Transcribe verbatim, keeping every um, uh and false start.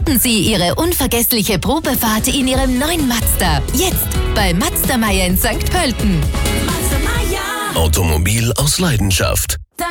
Starten Sie Ihre unvergessliche Probefahrt in Ihrem neuen Mazda. Jetzt bei Mazda Meier in Sankt Pölten. Automobil aus Leidenschaft.